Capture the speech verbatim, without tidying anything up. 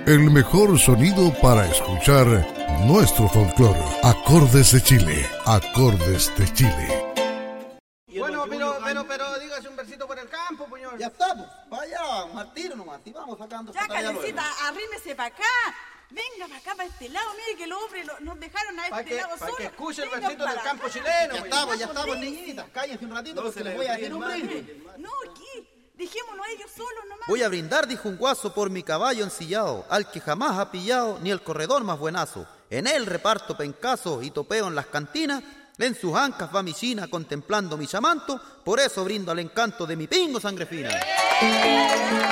el mejor sonido para escuchar nuestro folclore. Acordes de Chile, Acordes de Chile. Bueno, pero, pero, pero, dígase un versito por el campo, puñón. Ya está, pues, vaya, al tiro nomás, y vamos sacando. Ya, Calecita, arrímese para acá. Venga para acá, para este lado. Mire que los hombres lo, nos dejaron a este que, lado solo. Para que escuche el Venga versito del campo acá. chileno. Ya estamos, ya estamos, niñitas. Cállense un ratito No porque se les le voy a ríe, decir un hermano. brindis. No, aquí. Dejémonos a ellos solos nomás. Voy a brindar, dijo un guaso, por mi caballo ensillado, al que jamás ha pillado ni el corredor más buenazo. En él reparto pencazo y topeo en las cantinas. En sus ancas va mi china contemplando mi chamanto. Por eso brindo al encanto de mi pingo sangre fina.